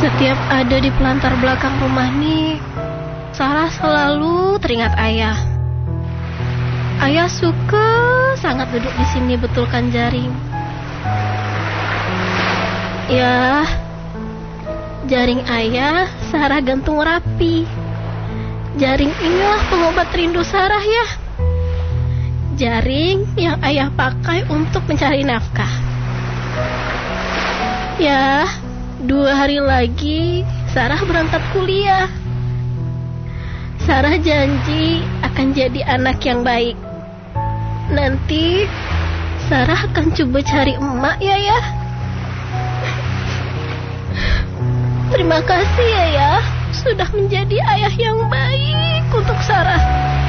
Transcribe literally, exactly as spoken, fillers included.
Setiap ada di pelantar belakang rumah nih, Sarah selalu teringat ayah. Ayah suka sangat duduk di sini betulkan jaring. Ya, jaring ayah Sarah gantung rapi. Jaring inilah pengobat rindu Sarah ya. Jaring yang ayah pakai untuk mencari nafkah. Ya, dua hari lagi Sarah berangkat kuliah. Sarah janji akan jadi anak yang baik. Nanti Sarah akan coba cari emak ya ya. Terima kasih ya ya, sudah menjadi ayah yang baik untuk Sarah.